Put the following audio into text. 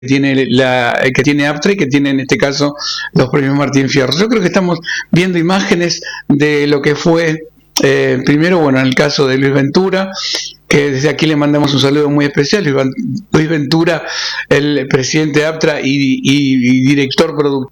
que tiene Aptra y que tiene en este caso los premios Martín Fierro. Yo creo que estamos viendo imágenes de lo que fue primero, bueno, en el caso de Luis Ventura, que desde aquí le mandamos un saludo muy especial. Luis Ventura, el presidente de Aptra y director productor